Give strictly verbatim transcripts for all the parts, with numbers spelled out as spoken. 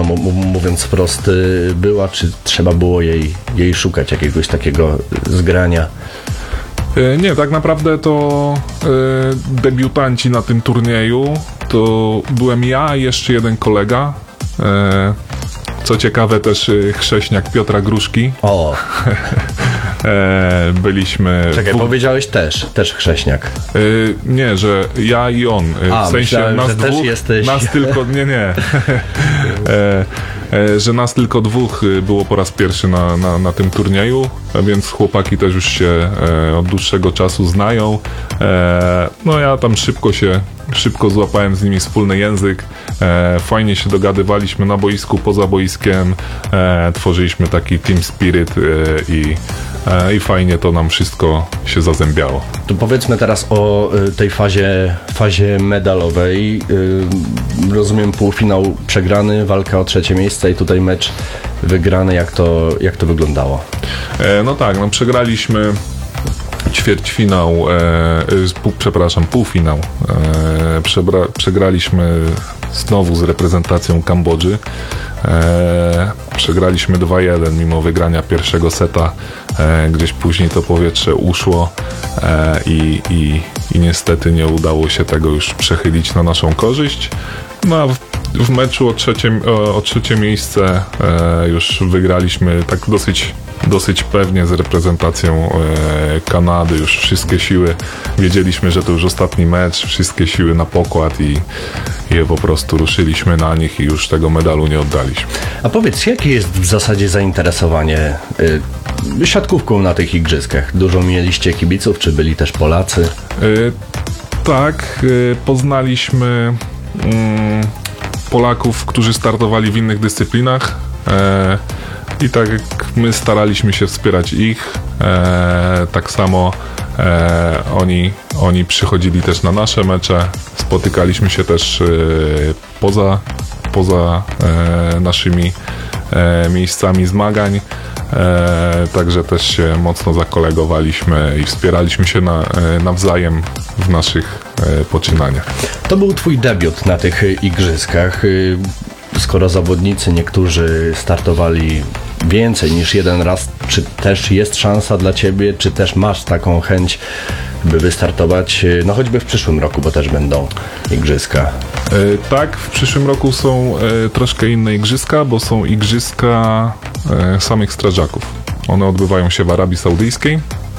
no mówiąc wprost, była, czy trzeba było jej, jej szukać jakiegoś takiego zgrania? Nie, tak naprawdę to e, debiutanci na tym turnieju to byłem ja i jeszcze jeden kolega. E, co ciekawe też chrześniak Piotra Gruszki. O! e, byliśmy... Czekaj, w... powiedziałeś też, też chrześniak. E, nie, że ja i on. A, w sensie myślałem, nas że dwóch, też jesteś... nas tylko... Nie, nie. e, e, że nas tylko dwóch było po raz pierwszy na, na, na tym turnieju, więc chłopaki też już się e, od dłuższego czasu znają. E, no ja tam szybko się, szybko złapałem z nimi wspólny język. E, fajnie się dogadywaliśmy na boisku, poza boiskiem. E, tworzyliśmy taki team spirit e, i, e, i fajnie to nam wszystko się zazębiało. Tu powiedzmy teraz o y, tej fazie, fazie medalowej. Y, rozumiem, półfinał przegrany, walka o trzecie miejsce i tutaj mecz wygrany. Jak to, jak to wyglądało? E, no tak, no przegraliśmy ćwierćfinał, e, pół, przepraszam, półfinał. E, przebra, przegraliśmy znowu z reprezentacją Kambodży. E, przegraliśmy dwa jeden mimo wygrania pierwszego seta. E, gdzieś później to powietrze uszło e, i, i, i niestety nie udało się tego już przechylić na naszą korzyść. No a w, w meczu o trzecie, o, o trzecie miejsce e, już wygraliśmy tak dosyć dosyć pewnie z reprezentacją e, Kanady, już wszystkie siły, wiedzieliśmy, że to już ostatni mecz, wszystkie siły na pokład i je po prostu ruszyliśmy na nich i już tego medalu nie oddaliśmy. A powiedz, jakie jest w zasadzie zainteresowanie y, siatkówką na tych igrzyskach? Dużo mieliście kibiców, czy byli też Polacy? Y, tak, y, poznaliśmy y, Polaków, którzy startowali w innych dyscyplinach. Y, I tak jak my staraliśmy się wspierać ich, e, tak samo e, oni, oni przychodzili też na nasze mecze, spotykaliśmy się też e, poza, poza e, naszymi e, miejscami zmagań, e, także też się mocno zakolegowaliśmy i wspieraliśmy się na, e, nawzajem w naszych e, poczynaniach. To był twój debiut na tych igrzyskach. Skoro zawodnicy niektórzy startowali więcej niż jeden raz, czy też jest szansa dla ciebie, czy też masz taką chęć, by wystartować, no choćby w przyszłym roku, bo też będą igrzyska? E, tak, w przyszłym roku są e, troszkę inne igrzyska, bo są igrzyska e, samych strażaków. One odbywają się w Arabii Saudyjskiej,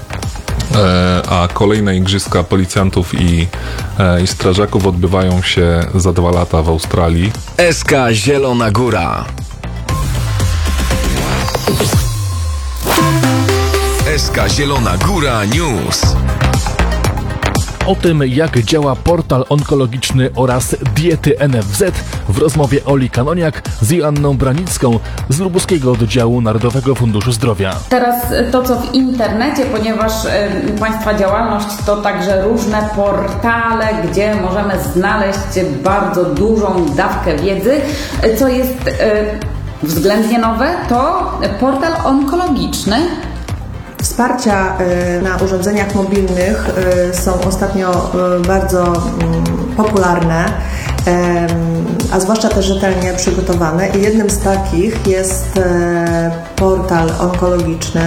e, a kolejne igrzyska policjantów i, e, i strażaków odbywają się za dwa lata w Australii. S K Zielona Góra. S K Zielona Góra News. O tym, jak działa portal onkologiczny oraz diety N F Z w rozmowie Oli Kanoniak z Joanną Branicką z lubuskiego oddziału Narodowego Funduszu Zdrowia. Teraz to, co w internecie, ponieważ y, Państwa działalność to także różne portale, gdzie możemy znaleźć bardzo dużą dawkę wiedzy, co jest y, względnie nowe, to portal onkologiczny. Wsparcia na urządzeniach mobilnych są ostatnio bardzo popularne, a zwłaszcza też rzetelnie przygotowane. I jednym z takich jest portal onkologiczny.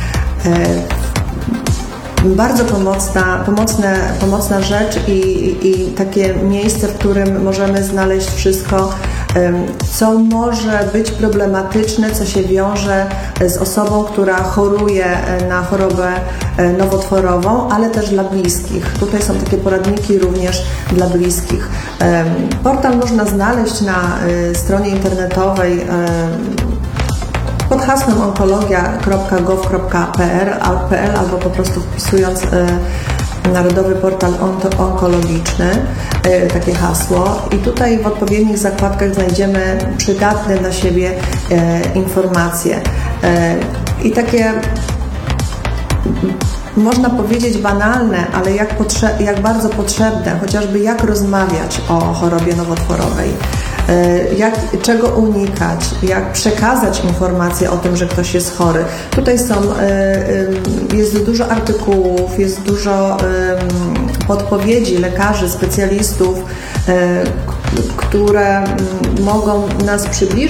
Bardzo pomocna, pomocne, pomocna rzecz i, i takie miejsce, w którym możemy znaleźć wszystko, co może być problematyczne, co się wiąże z osobą, która choruje na chorobę nowotworową, ale też dla bliskich. Tutaj są takie poradniki również dla bliskich. Portal można znaleźć na stronie internetowej pod hasłem onkologia kropka gov kropka p l albo po prostu wpisując Narodowy Portal Onkologiczny, takie hasło, i tutaj w odpowiednich zakładkach znajdziemy przydatne dla siebie informacje i takie, można powiedzieć, banalne, ale jak, potrze- jak bardzo potrzebne, chociażby jak rozmawiać o chorobie nowotworowej, jak, czego unikać, jak przekazać informacje o tym, że ktoś jest chory. Tutaj są, jest dużo artykułów, jest dużo podpowiedzi lekarzy, specjalistów, które mogą nas przybliżyć